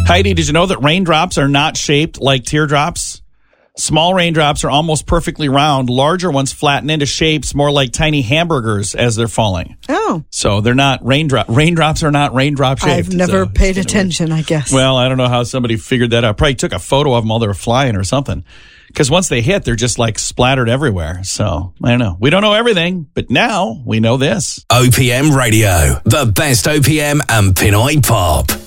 Heidi, did you know that raindrops are not shaped like teardrops? Small raindrops are almost perfectly round. Larger ones flatten into shapes more like tiny hamburgers as they're falling. Oh. So they're not Raindrops are not raindrop shaped. I've never paid attention, I guess. Well, I don't know how somebody figured that out. Probably took a photo of them while they were flying or something. Because once they hit, they're just like splattered everywhere. So, I don't know. We don't know everything, but now we know this. OPM Radio, the best OPM and Pinoy pop.